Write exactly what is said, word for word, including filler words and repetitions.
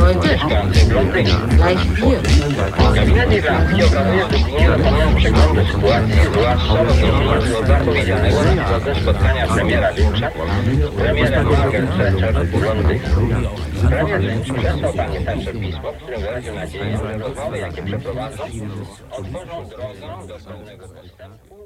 też. w Londynie. Life here. Gabinet Irlandii okazuje, że Zbigniew zapomniał przeglądu sytuacji, zwłaszcza w odniesieniu do zapowiedzianego na drodze spotkania premiera Lyncha z premierem Margaret Thatcher w Londynie. Premier Lynch przesłał panie Thatcher pismo, w którym wyraził nadzieję, że rozmowy, jakie przeprowadzą, otworzą drogę do pełnego postępu.